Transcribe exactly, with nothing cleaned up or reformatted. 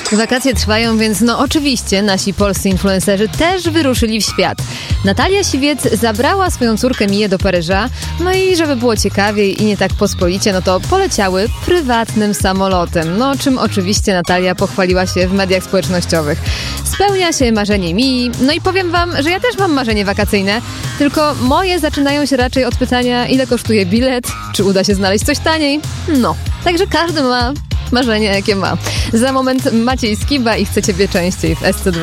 Wakacje trwają, więc no oczywiście nasi polscy influencerzy też wyruszyli w świat. Natalia Siwiec zabrała swoją córkę Miję do Paryża, no i żeby było ciekawiej i nie tak pospolicie, no to poleciały prywatnym samolotem, no czym oczywiście Natalia pochwaliła się w mediach społecznościowych. Spełnia się marzenie Mii, no i powiem wam, że ja też mam marzenie wakacyjne, tylko moje zaczynają się raczej od pytania, ile kosztuje bilet, czy uda się znaleźć coś taniej, no, także każdy ma marzenie, jakie ma. Za moment Maciej Skiba i Chcę Ciebie częściej w S C dwa.